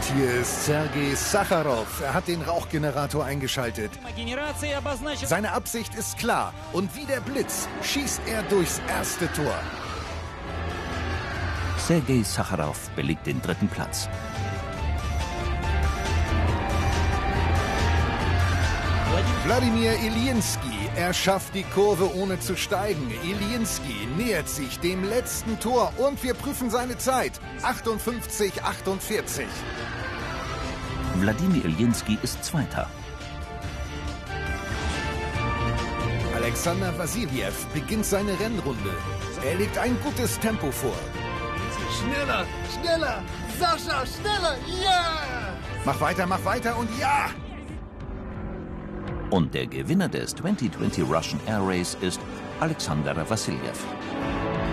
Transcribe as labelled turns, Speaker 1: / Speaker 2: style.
Speaker 1: hier ist Sergei Sacharow. Er hat den Rauchgenerator eingeschaltet. Seine Absicht ist klar. Und wie der Blitz schießt er durchs erste Tor.
Speaker 2: Sergei Sacharow belegt den 3. Platz.
Speaker 1: Wladimir Iljinski, er schafft die Kurve ohne zu steigen. Iljinski nähert sich dem letzten Tor und wir prüfen seine Zeit. 58:48.
Speaker 2: Wladimir Iljinski ist Zweiter.
Speaker 1: Alexander Wassiljew beginnt seine Rennrunde. Er legt ein gutes Tempo vor.
Speaker 3: Schneller, schneller! Sascha, schneller! Ja!
Speaker 1: Mach weiter und ja!
Speaker 2: Und der Gewinner des 2020 Russian Air Race ist Alexander Wassiljew.